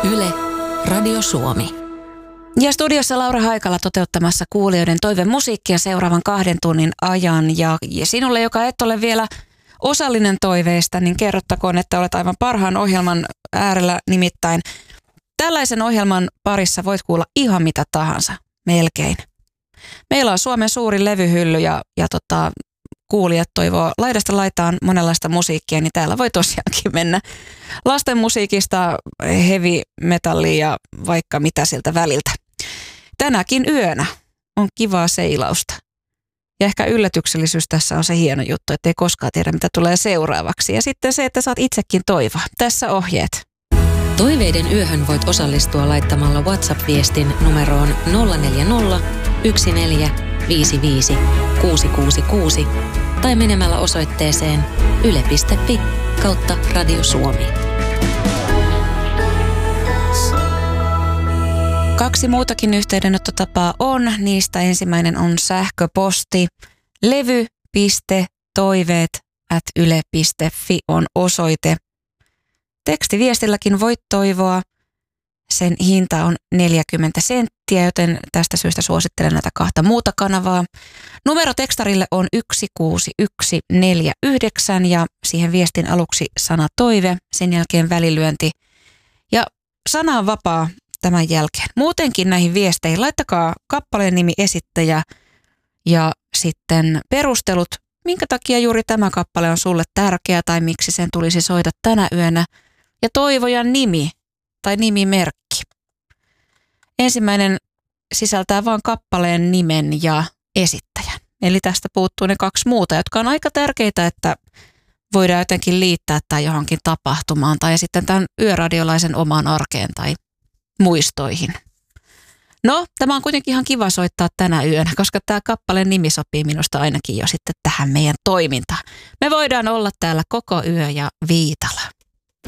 Yle, Radio Suomi. Ja studiossa Laura Haikala toteuttamassa kuulijoiden toivemusiikkia seuraavan 2 tunnin ajan. Ja sinulle, joka et ole vielä osallinen toiveista, niin kerrottakoon, että olet aivan parhaan ohjelman äärellä. Nimittäin tällaisen ohjelman parissa voit kuulla ihan mitä tahansa, melkein. Meillä on Suomen suurin levyhylly ja kuulijat toivoo laidasta laitaan monenlaista musiikkia, niin täällä voi tosiaankin mennä lasten musiikista heavy metallia ja vaikka mitä siltä väliltä. Tänäkin yönä on kivaa seilausta. Ja ehkä yllätyksellisyys tässä on se hieno juttu, että ei koskaan tiedä mitä tulee seuraavaksi. Ja sitten se, että saat itsekin toivoa. Tässä ohjeet. Toiveiden yöhön voit osallistua laittamalla WhatsApp-viestin numeroon 040 1455 666 tai menemällä osoitteeseen yle.fi/Radio Suomi. 2 muutakin yhteydenottotapaa on. Niistä ensimmäinen on sähköposti. levy.toiveet@yle.fi on osoite. Tekstiviestilläkin voit toivoa. Sen hinta on 40 senttiä, joten tästä syystä suosittelen näitä 2 muuta kanavaa. Numero tekstarille on 16149 ja siihen viestin aluksi sana toive, sen jälkeen välilyönti. Ja sana on vapaa tämän jälkeen. Muutenkin näihin viesteihin laittakaa kappaleen nimi, esittäjä ja sitten perustelut, minkä takia juuri tämä kappale on sulle tärkeä tai miksi sen tulisi soida tänä yönä. Ja toivojan nimi tai nimimerkki. Ensimmäinen sisältää vain kappaleen nimen ja esittäjän. Eli tästä puuttuu ne 2 muuta, jotka on aika tärkeitä, että voidaan jotenkin liittää tämä johonkin tapahtumaan tai sitten tämän yöradiolaisen omaan arkeen tai muistoihin. No, tämä on kuitenkin ihan kiva soittaa tänä yönä, koska tämä kappaleen nimi sopii minusta ainakin jo sitten tähän meidän toimintaan. Me voidaan olla täällä koko yö ja Viitala.